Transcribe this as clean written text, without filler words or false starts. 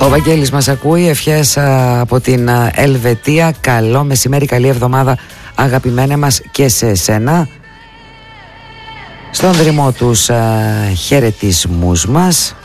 Ο Βαγγέλης μας ακούει. Ευχές από την Ελβετία. Καλό μεσημέρι, καλή εβδομάδα αγαπημένε μας και σε εσένα. Στον δρυμό τους χαιρετισμούς μας.